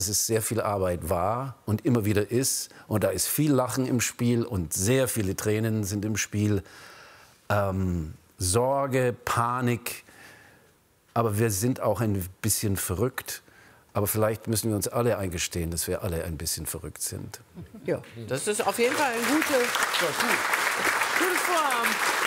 dass es sehr viel Arbeit war und immer wieder ist. Und da ist viel Lachen im Spiel und sehr viele Tränen sind im Spiel. Sorge, Panik. Aber wir sind auch ein bisschen verrückt. Aber vielleicht müssen wir uns alle eingestehen, dass wir alle ein bisschen verrückt sind. Ja, das ist auf jeden Fall ein gutes Vorhaben.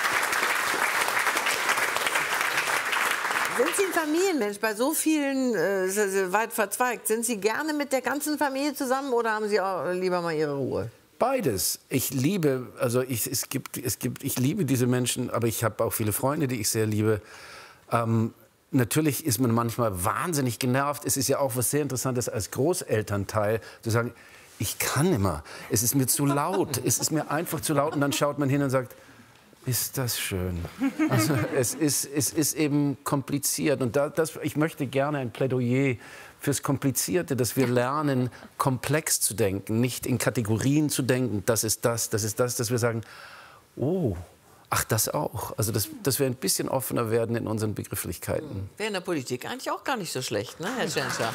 Sind Sie ein Familienmensch? Bei so vielen weit verzweigt, sind Sie gerne mit der ganzen Familie zusammen oder haben Sie auch lieber mal Ihre Ruhe? Beides. Ich liebe, also ich liebe diese Menschen, aber ich habe auch viele Freunde, die ich sehr liebe. Natürlich ist man manchmal wahnsinnig genervt. Es ist ja auch was sehr Interessantes als Großelternteil zu sagen, ich kann immer, es ist mir zu laut, es ist mir einfach zu laut. Und dann schaut man hin und sagt, ist das schön. Also es ist eben kompliziert. Und ich möchte gerne ein Plädoyer fürs Komplizierte, dass wir lernen, komplex zu denken, nicht in Kategorien zu denken, das ist das, dass wir sagen, oh, ach, das auch. Also, dass wir ein bisschen offener werden in unseren Begrifflichkeiten. Wäre in der Politik eigentlich auch gar nicht so schlecht, ne, Herr Tschentscher?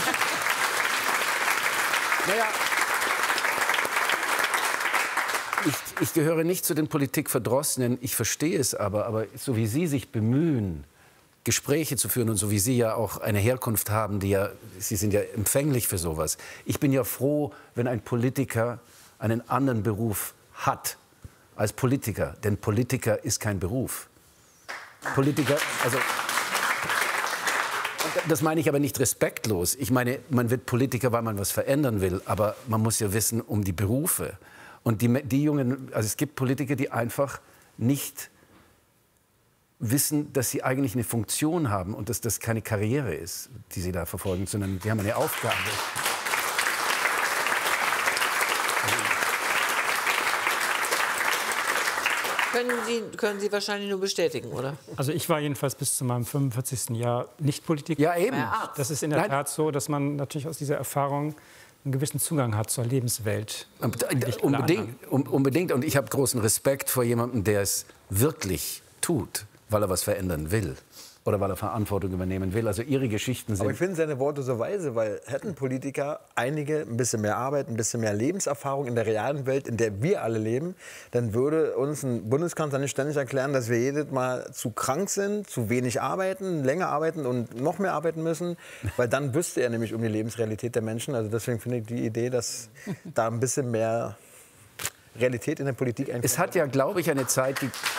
Naja, ich gehöre nicht zu den Politikverdrossenen, ich verstehe es aber so wie Sie sich bemühen, Gespräche zu führen und so wie Sie ja auch eine Herkunft haben, Sie sind ja empfänglich für sowas. Ich bin ja froh, wenn ein Politiker einen anderen Beruf hat als Politiker, denn Politiker ist kein Beruf. Politiker, also, das meine ich aber nicht respektlos. Ich meine, man wird Politiker, weil man was verändern will, aber man muss ja wissen um die Berufe. Und die Jungen, also es gibt Politiker, die einfach nicht wissen, dass sie eigentlich eine Funktion haben und dass das keine Karriere ist, die sie da verfolgen, sondern die haben eine Aufgabe. Können Sie wahrscheinlich nur bestätigen, oder? Also ich war jedenfalls bis zu meinem 45. Jahr nicht Politiker. Ja, eben. Das ist in der Tat so, dass man natürlich aus dieser Erfahrung einen gewissen Zugang hat zur Lebenswelt. Unbedingt. Und ich habe großen Respekt vor jemandem, der es wirklich tut, weil er was verändern will. Oder weil er Verantwortung übernehmen will. Also Ihre Geschichten sind... Aber ich finde seine Worte so weise, weil hätten Politiker einige ein bisschen mehr Arbeit, ein bisschen mehr Lebenserfahrung in der realen Welt, in der wir alle leben, dann würde uns ein Bundeskanzler nicht ständig erklären, dass wir jedes Mal zu krank sind, zu wenig arbeiten, länger arbeiten und noch mehr arbeiten müssen, weil dann wüsste er nämlich um die Lebensrealität der Menschen. Also deswegen finde ich die Idee, dass da ein bisschen mehr Realität in der Politik einkommt. Es hat ja, glaube ich, eine Zeit...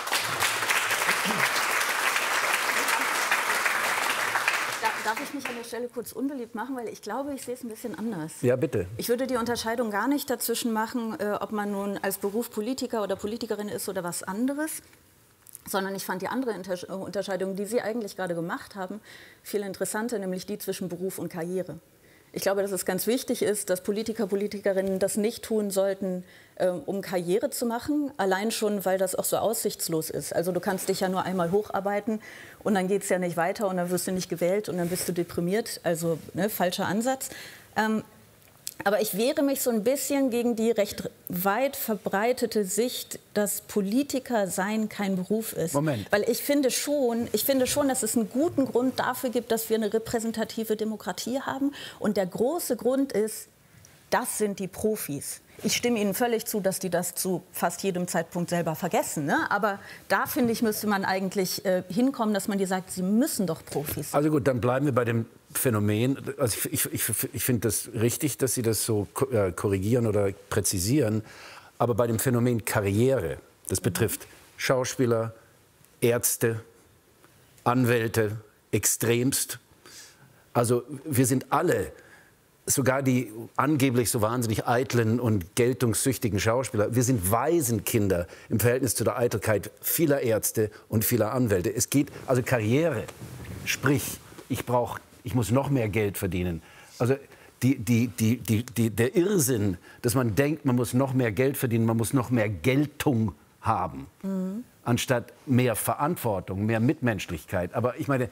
Darf ich mich an der Stelle kurz unbeliebt machen, weil ich glaube, ich sehe es ein bisschen anders. Ja, bitte. Ich würde die Unterscheidung gar nicht dazwischen machen, ob man nun als Beruf Politiker oder Politikerin ist oder was anderes, sondern ich fand die andere Unterscheidung, die Sie eigentlich gerade gemacht haben, viel interessanter, nämlich die zwischen Beruf und Karriere. Ich glaube, dass es ganz wichtig ist, dass Politiker, Politikerinnen das nicht tun sollten, um Karriere zu machen, allein schon, weil das auch so aussichtslos ist. Also du kannst dich ja nur einmal hocharbeiten und dann geht es ja nicht weiter und dann wirst du nicht gewählt und dann bist du deprimiert, also falscher Ansatz. Aber ich wehre mich so ein bisschen gegen die recht weit verbreitete Sicht, dass Politiker sein kein Beruf ist. Moment. Weil ich finde schon, dass es einen guten Grund dafür gibt, dass wir eine repräsentative Demokratie haben. Und der große Grund ist, das sind die Profis. Ich stimme Ihnen völlig zu, dass die das zu fast jedem Zeitpunkt selber vergessen. Ne? Aber da, finde ich, müsste man eigentlich hinkommen, dass man dir sagt, sie müssen doch Profis sein. Also gut, dann bleiben wir bei dem Phänomen. Also ich finde das richtig, dass Sie das so korrigieren oder präzisieren. Aber bei dem Phänomen Karriere, das betrifft Schauspieler, Ärzte, Anwälte, extremst. Also wir sind alle... Sogar die angeblich so wahnsinnig eitlen und geltungssüchtigen Schauspieler, wir sind Waisenkinder im Verhältnis zu der Eitelkeit vieler Ärzte und vieler Anwälte. Es geht also Karriere, sprich, ich muss noch mehr Geld verdienen. Also der Irrsinn, dass man denkt, man muss noch mehr Geld verdienen, man muss noch mehr Geltung haben, anstatt mehr Verantwortung, mehr Mitmenschlichkeit. Aber ich meine,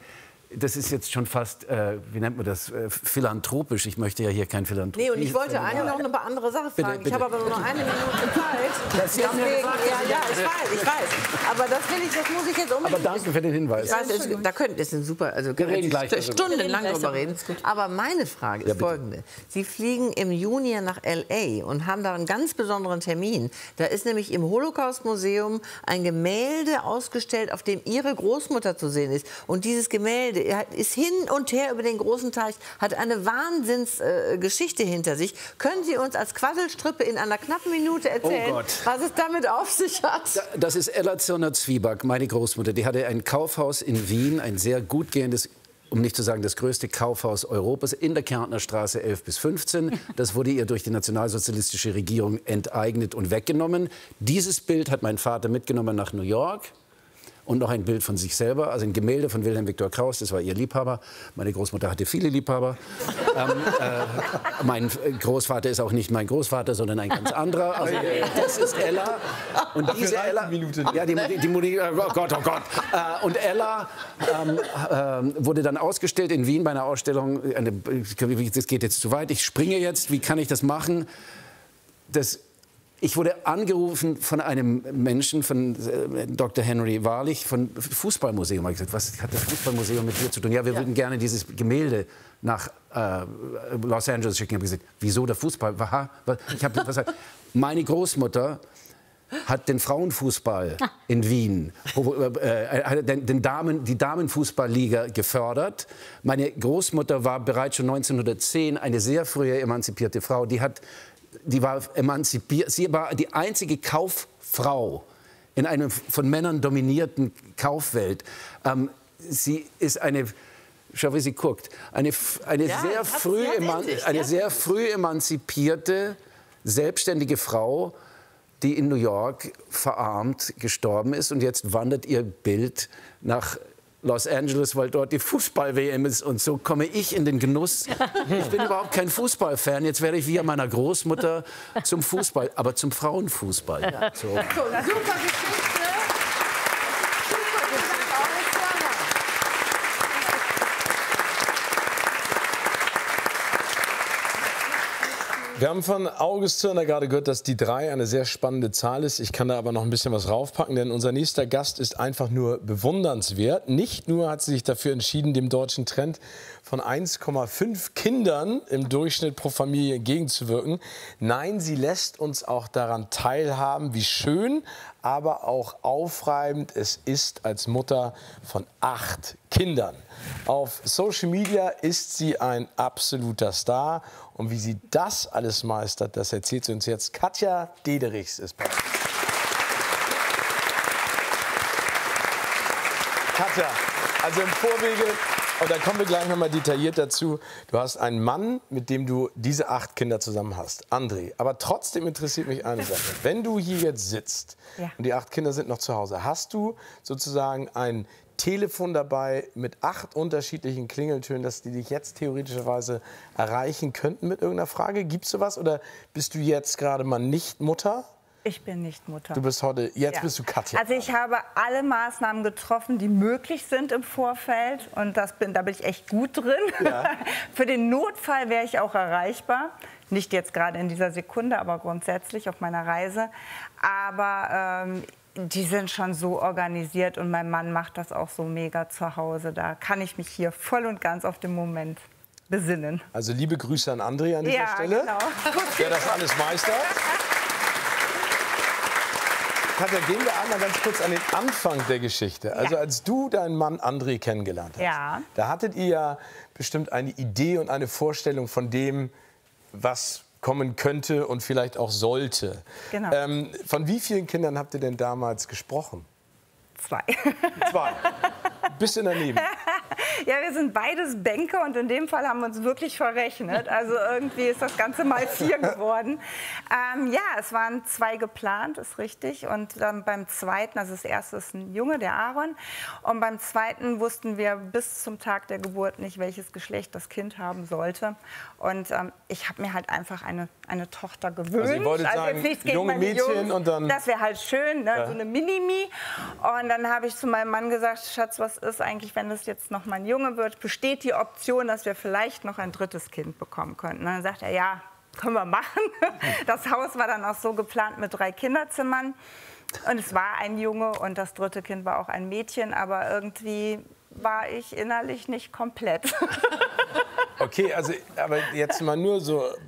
das ist jetzt schon fast, wie nennt man das, philanthropisch. Ich möchte ja hier kein Philanthrop. Nee, und ich wollte eigentlich noch eine andere Sache fragen. Ich habe aber nur noch eine Minute Zeit. Sie haben ja gesagt, ich weiß. Aber das muss ich jetzt unbedingt. Aber danke für den Hinweis. Ich weiß, da könnten es super, also Wir reden gleich stundenlang darüber reden. Aber meine Frage ist folgende. Sie fliegen im Juni nach L.A. und haben da einen ganz besonderen Termin. Da ist nämlich im Holocaust-Museum ein Gemälde ausgestellt, auf dem Ihre Großmutter zu sehen ist. Und dieses Gemälde ist hin und her über den großen Teich, hat eine Wahnsinnsgeschichte hinter sich. Können Sie uns als Quasselstrippe in einer knappen Minute erzählen, was es damit auf sich hat? Das ist Ella Zirner-Zwieback, meine Großmutter. Die hatte ein Kaufhaus in Wien, ein sehr gut gehendes, um nicht zu sagen das größte Kaufhaus Europas, in der Kärntner Straße 11 bis 15. Das wurde ihr durch die nationalsozialistische Regierung enteignet und weggenommen. Dieses Bild hat mein Vater mitgenommen nach New York. Und noch ein Bild von sich selber, also ein Gemälde von Wilhelm Viktor Kraus, das war ihr Liebhaber. Meine Großmutter hatte viele Liebhaber. Mein Großvater ist auch nicht mein Großvater, sondern ein ganz anderer. Also, das ist Ella. Und diese Ella, ja, oh Gott. Und Ella wurde dann ausgestellt in Wien bei einer Ausstellung. Das geht jetzt zu weit, ich springe jetzt, wie kann ich das machen? Ich wurde angerufen von einem Menschen, von Dr. Henry Wahrlich, von Fußballmuseum. Ich habe gesagt, was hat das Fußballmuseum mit dir zu tun? Ja, wir würden gerne dieses Gemälde nach Los Angeles schicken. Ich habe gesagt, wieso der Fußball? Ich habe gesagt, meine Großmutter hat den Frauenfußball in Wien, die Damenfußballliga gefördert. Meine Großmutter war bereits schon 1910 eine sehr frühe emanzipierte Frau. Die war emanzipiert. Sie war die einzige Kauffrau in einer von Männern dominierten Kaufwelt. Sie ist schau, wie sie guckt, sehr früh emanzipierte, selbstständige Frau, die in New York verarmt gestorben ist. Und jetzt wandert ihr Bild nach Los Angeles, weil dort die Fußball-WM ist. Und so komme ich in den Genuss. Ich bin überhaupt kein Fußballfan. Jetzt werde ich wie meiner Großmutter zum Fußball, aber zum Frauenfußball. Ja. So. Super Geschichte. Wir haben von August Zirner gerade gehört, dass die 3 eine sehr spannende Zahl ist. Ich kann da aber noch ein bisschen was raufpacken, denn unser nächster Gast ist einfach nur bewundernswert. Nicht nur hat sie sich dafür entschieden, dem deutschen Trend von 1,5 Kindern im Durchschnitt pro Familie entgegenzuwirken. Nein, sie lässt uns auch daran teilhaben, wie schön, aber auch aufreibend es ist als Mutter von 8 Kindern. Auf Social Media ist sie ein absoluter Star. Und wie sie das alles meistert, das erzählt sie uns jetzt. Katja Dederichs ist bei uns. Katja, also im Vorwege, und da kommen wir gleich noch mal detailliert dazu. Du hast einen Mann, mit dem du diese 8 Kinder zusammen hast, André. Aber trotzdem interessiert mich eine Sache. Wenn du hier jetzt sitzt und die 8 Kinder sind noch zu Hause, hast du sozusagen ein Telefon dabei mit 8 unterschiedlichen Klingeltönen, dass die dich jetzt theoretischerweise erreichen könnten mit irgendeiner Frage? Gibt es sowas oder bist du jetzt gerade mal nicht Mutter? Ich bin nicht Mutter. Du bist heute, jetzt bist du Katja. Also ich habe alle Maßnahmen getroffen, die möglich sind im Vorfeld und da bin ich echt gut drin. Ja. Für den Notfall wäre ich auch erreichbar. Nicht jetzt gerade in dieser Sekunde, aber grundsätzlich auf meiner Reise. Aber die sind schon so organisiert und mein Mann macht das auch so mega zu Hause. Da kann ich mich hier voll und ganz auf den Moment besinnen. Also liebe Grüße an André an dieser Stelle, genau. Der das alles meistert. Katja, gehen wir einmal ganz kurz an den Anfang der Geschichte. Also als du deinen Mann André kennengelernt hast, da hattet ihr ja bestimmt eine Idee und eine Vorstellung von dem, was kommen könnte und vielleicht auch sollte. Genau. Von wie vielen Kindern habt ihr denn damals gesprochen? 2. 2. Bisschen daneben. Ja, wir sind beides Banker und in dem Fall haben wir uns wirklich verrechnet. Also irgendwie ist das Ganze mal 4 geworden. Ja, es waren 2 geplant, ist richtig. Und dann beim zweiten, also das erste ist ein Junge, der Aaron. Und beim zweiten wussten wir bis zum Tag der Geburt nicht, welches Geschlecht das Kind haben sollte. Und ich habe mir halt einfach eine Tochter gewünscht. Also ihr wolltet sagen, junge Mädchen Jungs, und dann... Das wäre halt schön, ne? So eine Mini-Mi. Und dann habe ich zu meinem Mann gesagt, Schatz, was ist eigentlich, wenn das jetzt noch mal ein Junge wird, besteht die Option, dass wir vielleicht noch ein drittes Kind bekommen könnten. Und dann sagt er, ja, können wir machen. Das Haus war dann auch so geplant mit 3 Kinderzimmern. Und es war ein Junge und das dritte Kind war auch ein Mädchen. Aber irgendwie war ich innerlich nicht komplett. Okay, also aber jetzt mal nur so